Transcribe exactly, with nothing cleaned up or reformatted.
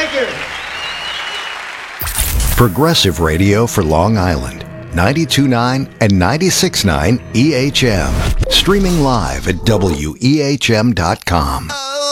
Thank you. Progressive Radio for Long Island. ninety-two point nine and ninety-six point nine E H M. Streaming live at W E H M dot com.